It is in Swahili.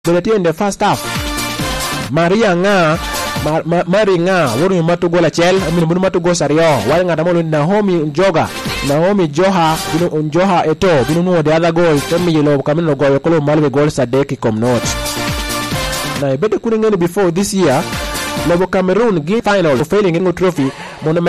in the first half. Maria Nga Mari Nga wonu matu gola chel amini matu go sario wale ngata molu Naomi Joha binu Joha eto binu no the other goal temi yelo kamino go yokolo malwe goal sadeki komnot na ibede kuningeni before this year Lobo Cameroon game final failing in trophy